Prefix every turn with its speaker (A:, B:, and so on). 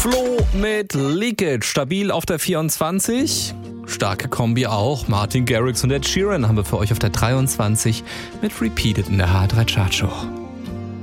A: Flo mit Leakage, stabil auf der 24. Starke Kombi auch. Martin Garrix und Ed Sheeran haben wir für euch auf der 23 mit Repeated in der H3 Chartshow.